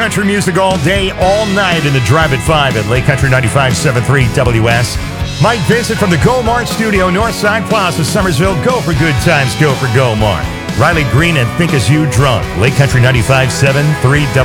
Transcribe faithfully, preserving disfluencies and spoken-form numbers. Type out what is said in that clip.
country music all day, all night in the Drive at five at Lake Country ninety-five point seven three W S. Mike Vincent from the Go Mart Studio, Northside Plaza, Summersville. Go for good times, go for Go Mart. Riley Green and Think As You Drunk, Lake Country ninety-five point seven three W S.